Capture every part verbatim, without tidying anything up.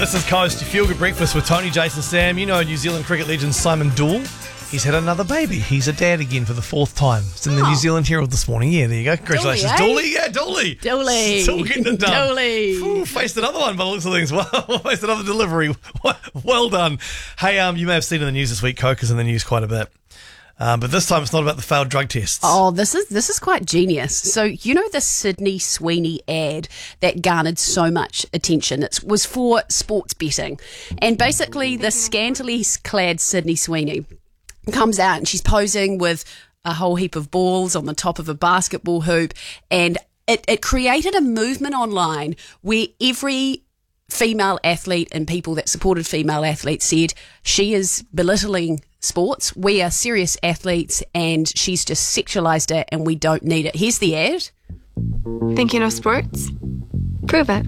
This is Coast, your feel-good breakfast with Tony, Jason, Sam. You know New Zealand cricket legend Simon Doull. He's had another baby. He's a dad again for the fourth time. It's in the Oh. New Zealand Herald this morning. Yeah, there you go. Congratulations. Dooley, eh? Dooley, yeah, Dooley. Dooley. Still getting it done. Dooley. Ooh, faced another one by the looks of things. Well, faced another delivery. Well done. Hey, um, you may have seen in the news this week, Coke is in the news quite a bit. Um, but this time it's not about the failed drug tests. Oh, this is this is quite genius. So you know the Sydney Sweeney ad that garnered so much attention? It was for sports betting, and basically the scantily clad Sydney Sweeney comes out and she's posing with a whole heap of balls on the top of a basketball hoop, and it, it created a movement online where every female athlete and people that supported female athletes said she is belittling sports. We are serious athletes and she's just sexualised it and we don't need it. Here's the ad. Think you know sports? Prove it.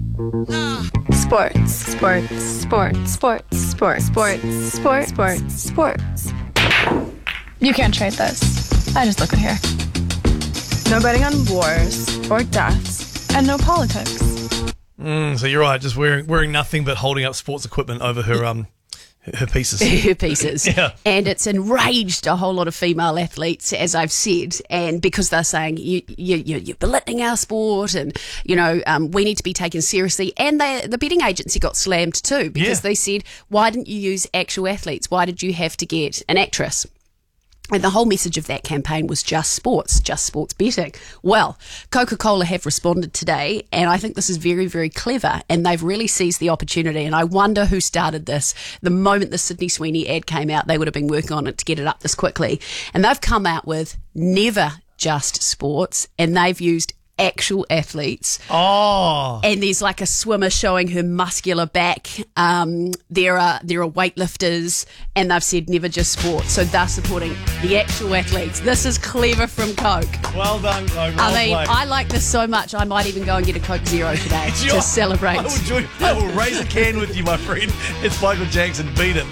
Sports, sports, sports, sports, sports, sports, sports, sports, sports. You can't trade this. I just look at here. No betting on wars or deaths. And no politics. Mm, so you're right, just wearing wearing nothing but holding up sports equipment over her um her pieces. Her pieces. Yeah. And it's enraged a whole lot of female athletes, as I've said, and because they're saying you, you, you, you're belittling our sport and, you know, um, we need to be taken seriously. And they, the betting agency got slammed too because Yeah. they said, why didn't you use actual athletes? Why did you have to get an actress? And the whole message of that campaign was just sports, just sports betting. Well, Coca-Cola have responded today, and I think this is very, very clever, and they've really seized the opportunity. And I wonder who started this. The moment the Sydney Sweeney ad came out, they would have been working on it to get it up this quickly. And they've come out with never just sports, and they've used actual athletes. Oh. And there's like a swimmer showing her muscular back. Um, there are there are weightlifters, and they've said never just sports. So they're supporting the actual athletes. This is clever from Coke. Well done, Coke. Well I mean, played. I like this so much. I might even go and get a Coke Zero today Sure. to celebrate. I will, join, I will raise a can with you, my friend. It's Michael Jackson. Beat it.